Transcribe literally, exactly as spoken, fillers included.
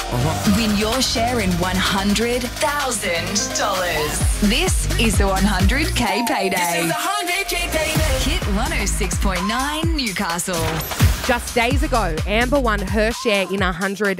Uh-huh. Win your share in one hundred thousand dollars. This is the one hundred K Payday. This is the one hundred K Payday. Hit one oh six point nine Newcastle. Just days ago, Amber won her share in one hundred